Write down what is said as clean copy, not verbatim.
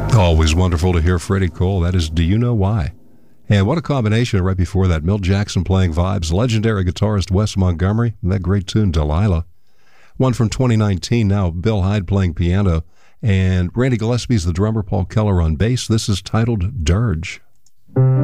Always wonderful to hear Freddie Cole. That is Do You Know Why? And what a combination right before that. Milt Jackson playing vibes, legendary guitarist Wes Montgomery, and that great tune, Delilah. One from 2019 now, Bill Hyde playing piano, and Randy Gillespie's the drummer, Paul Keller on bass. This is titled Dirge.